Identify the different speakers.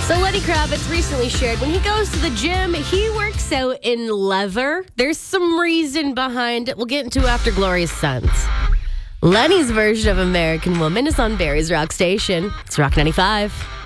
Speaker 1: So Lenny Kravitz recently shared when he goes to the gym, he works out in leather. There's some reason behind it we'll get into after Glorious Sons. Lenny's version of American Woman is on Barry's Rock Station. It's Rock 95.